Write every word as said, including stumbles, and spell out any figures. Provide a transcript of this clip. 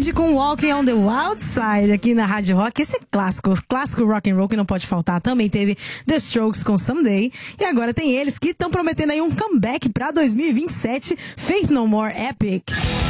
Floyd com Walking on the Wild Side aqui na Rádio Rock. Esse é clássico, clássico rock and roll que não pode faltar. Também teve The Strokes com Someday. E agora tem eles que estão prometendo aí um comeback pra dois mil e vinte e sete, Faith No More Epic.